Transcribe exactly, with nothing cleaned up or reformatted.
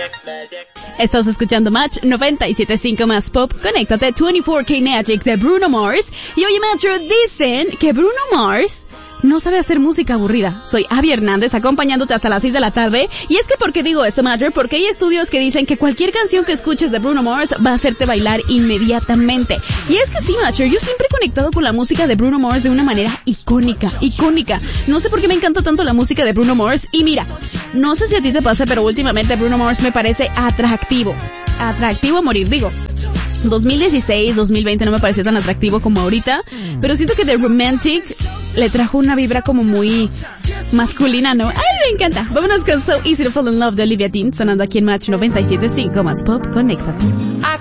Estás escuchando Match noventa y siete punto cinco más Pop. Conéctate, veinticuatro K Magic de Bruno Mars. Y oye, Metro, dicen que Bruno Mars no sabe hacer música aburrida. Soy Abby Hernández, acompañándote hasta las seis de la tarde. Y es que, ¿por qué digo esto, Matcher? Porque hay estudios que dicen que cualquier canción que escuches de Bruno Mars va a hacerte bailar inmediatamente. Y es que sí, Matcher, yo siempre he conectado con la música de Bruno Mars de una manera icónica, icónica. No sé por qué me encanta tanto la música de Bruno Mars. Y mira, no sé si a ti te pasa, pero últimamente Bruno Mars me parece atractivo. Atractivo a morir, digo. dos mil dieciséis, dos mil veinte no me parecía tan atractivo como ahorita, pero siento que The Romantic le trajo una vibra como muy masculina, ¿no? ¡Ay, me encanta! Vámonos con So Easy to Fall in Love de Olivia Dean, sonando aquí en Match noventa y siete punto cinco más Pop. Conéctate.